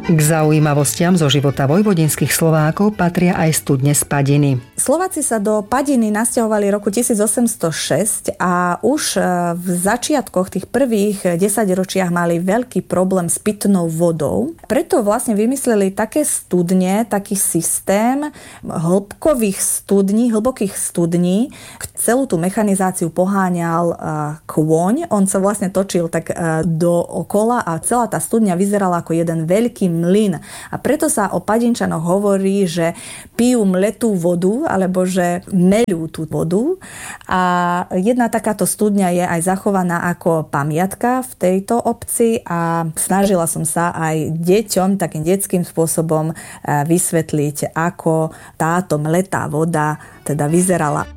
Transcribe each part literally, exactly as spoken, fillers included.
K zaujímavostiam zo života vojvodinských Slovákov patria aj studne z Padiny. Slováci sa do Padiny nasťahovali roku tisícosemstošesť a už v začiatkoch tých prvých desaťročiach mali veľký problém s pitnou vodou. Preto vlastne vymysleli také studne, taký systém hĺbkových studní, hlbokých studní. Celú tú mechanizáciu poháňal kôň. On sa vlastne točil tak dookola a celá tá studňa vyzerala ako jeden veľký mlyn. A preto sa o Padinčanoch hovorí, že pijú mletú vodu, alebo že meľú tú vodu. A jedna takáto studňa je aj zachovaná ako pamiatka v tejto obci a snažila som sa aj deťom takým detským spôsobom vysvetliť, ako táto mletá voda teda vyzerala.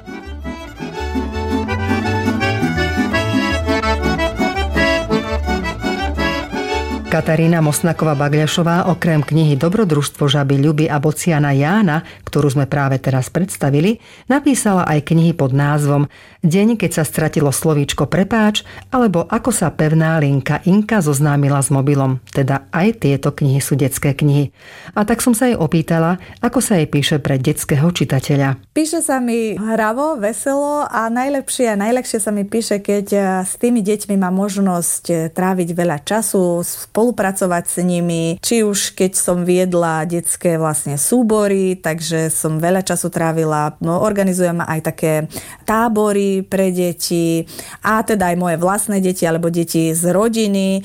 Katarína Mosnaková-Bagľašová okrem knihy Dobrodružstvo žaby Ľuby a bociana Jána, ktorú sme práve teraz predstavili, napísala aj knihy pod názvom Deň, keď sa stratilo slovíčko prepáč, alebo Ako sa pevná linka Inka zoznámila s mobilom. Teda aj tieto knihy sú detské knihy. A tak som sa jej opýtala, ako sa jej píše pre detského čitateľa. Píše sa mi hravo, veselo a najlepšie a najľahšie sa mi píše, keď s tými deťmi mám možnosť tráviť veľa času, spolupracovať s nimi, či už keď som viedla detské vlastne súbory, takže som veľa času trávila, no, organizujem aj také tábory pre deti a teda aj moje vlastné deti alebo deti z rodiny e,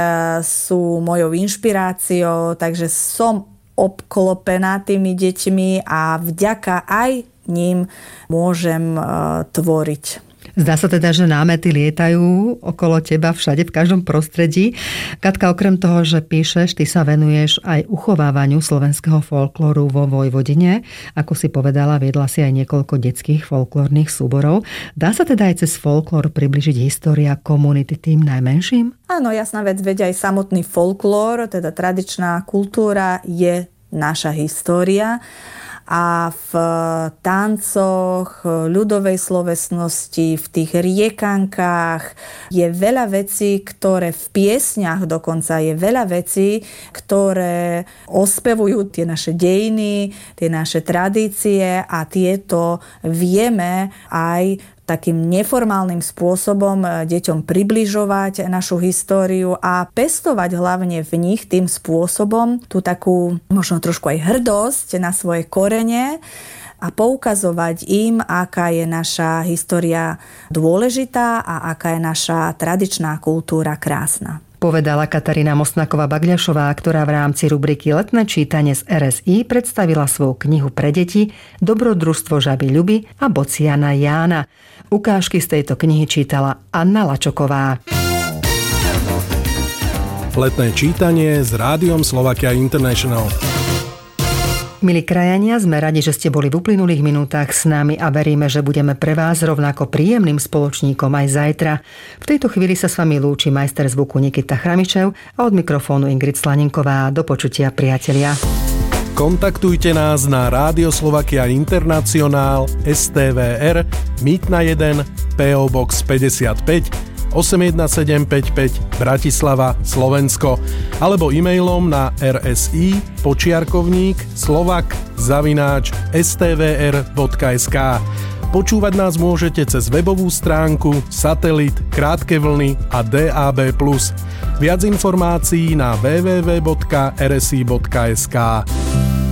sú mojou inšpiráciou, takže som obklopená tými deťmi a vďaka aj ním môžem e, tvoriť. Zdá sa teda, že námety lietajú okolo teba všade, v každom prostredí. Katka, okrem toho, že píšeš, ty sa venuješ aj uchovávaniu slovenského folklóru vo Vojvodine. Ako si povedala, viedla si aj niekoľko detských folklórnych súborov. Dá sa teda aj cez folklór približiť história komunity tým najmenším? Áno, jasná vec, veď aj samotný folklór, teda tradičná kultúra je naša história. A v tancoch, ľudovej slovesnosti, v tých riekankách je veľa vecí, ktoré v piesňach dokonca je veľa vecí, ktoré ospevujú tie naše dejiny, tie naše tradície a tieto vieme aj takým neformálnym spôsobom deťom približovať našu históriu a pestovať hlavne v nich tým spôsobom tú takú možno trošku aj hrdosť na svoje korene a poukazovať im, aká je naša história dôležitá a aká je naša tradičná kultúra krásna. Povedala Katarína Mosnaková-Bagľašová, ktorá v rámci rubriky Letné čítanie z er es í predstavila svoju knihu pre deti Dobrodružstvo žaby Ľuby a bociana Jána. Ukážky z tejto knihy čítala Anna Lačoková. Letné čítanie s Rádiom Slovakia International. Milí krajania, sme radi, že ste boli v uplynulých minútach s nami a veríme, že budeme pre vás rovnako príjemným spoločníkom aj zajtra. V tejto chvíli sa s vami lúči majster zvuku Nikita Chramičev a od mikrofónu Ingrid Slaninková. Do počutia, priatelia. Kontaktujte nás na Rádio Slovakia International es té vé er Mýtna jeden pé ó Box päťdesiatpäť osem jedna sedem päť päť Bratislava, Slovensko alebo e-mailom na rsi počiarkovník slovak zavináč stvr bodka es ká. Počúvať nás môžete cez webovú stránku, satelit, krátke vlny a dé á bé plus. Viac informácií na w w w bodka r s i bodka es ká.